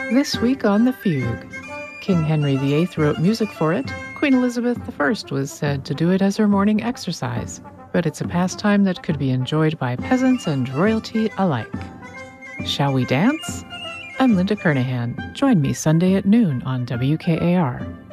This week on The Fugue, King Henry VIII wrote music for it. Queen Elizabeth I was said to do it as her morning exercise, but it's a pastime that could be enjoyed by peasants and royalty alike. Shall we dance? I'm Linda Kernahan. Join me Sunday at noon on WKAR.